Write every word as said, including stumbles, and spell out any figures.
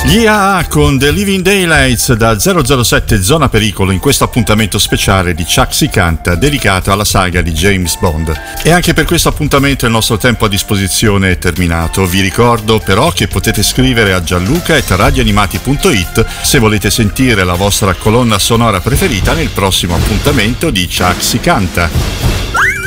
Gli A A con The Living Daylights da zero zero sette Zona Pericolo in questo appuntamento speciale di Chuck Si Canta dedicato alla saga di James Bond. E anche per questo appuntamento il nostro tempo a disposizione è terminato. Vi ricordo però che potete scrivere a gianluca chiocciola radioanimati punto it se volete sentire la vostra colonna sonora preferita nel prossimo appuntamento di Chuck Si Canta.